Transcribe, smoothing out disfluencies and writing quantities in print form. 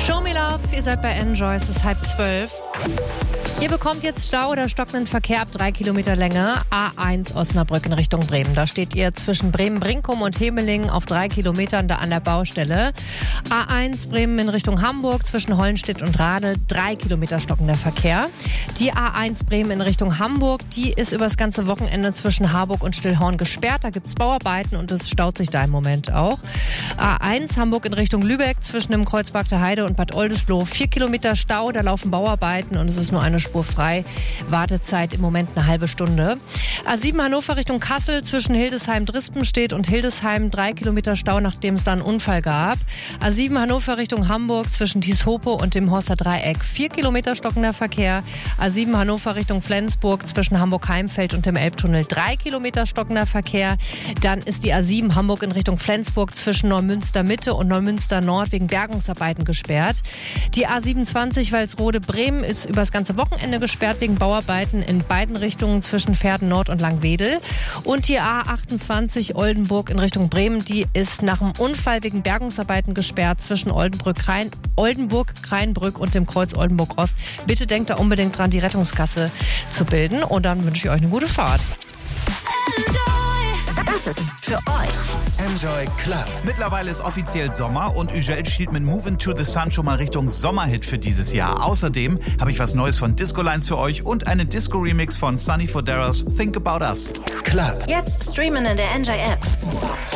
Show Me Love, ihr seid bei Enjoy, es ist 11:30. Ihr bekommt jetzt Stau oder stockenden Verkehr ab 3 Kilometer Länge. A1 Osnabrück in Richtung Bremen. Da steht ihr zwischen Bremen-Brinkum und Hemelingen auf 3 Kilometern da an der Baustelle. A1 Bremen in Richtung Hamburg zwischen Hollenstedt und Rade 3 Kilometer stockender Verkehr. Die A1 Bremen in Richtung Hamburg, die ist übers ganze Wochenende zwischen Harburg und Stillhorn gesperrt. Da gibt es Bauarbeiten und es staut sich da im Moment auch. A1 Hamburg in Richtung Lübeck zwischen dem Kreuzberg der Heide und Bad Oldesloe 4 Kilometer Stau. Da laufen Bauarbeiten und es ist nur eine Spur frei. Wartezeit im Moment eine halbe Stunde. A7 Hannover Richtung Kassel zwischen Hildesheim-Drispenstedt und Hildesheim 3 Kilometer Stau, nachdem es da einen Unfall gab. A7 Hannover Richtung Hamburg zwischen Tieshope und dem Horster Dreieck 4 Kilometer stockender Verkehr. A7 Hannover Richtung Flensburg zwischen Hamburg-Heimfeld und dem Elbtunnel 3 Kilometer stockender Verkehr. Dann ist die A7 Hamburg in Richtung Flensburg zwischen Neumünster Mitte und Neumünster Nord wegen Bergungsarbeiten gesperrt. Die A27 Walsrode Bremen ist übers ganze Wochenende gesperrt wegen Bauarbeiten in beiden Richtungen zwischen Verden Nord und Langwedel. Und die A28 Oldenburg in Richtung Bremen, die ist nach dem Unfall wegen Bergungsarbeiten gesperrt zwischen Oldenburg, Kreinbrück und dem Kreuz Oldenburg Ost. Bitte denkt da unbedingt dran, die Rettungskasse zu bilden. Und dann wünsche ich euch eine gute Fahrt. Das ist für euch Enjoy Club. Mittlerweile ist offiziell Sommer und Ugel schielt mit Move Into the Sun schon mal Richtung Sommerhit für dieses Jahr. Außerdem habe ich was Neues von Disco Lines für euch und einen Disco-Remix von Sunny Foderas Think About Us. Club. Jetzt streamen in der Enjoy App.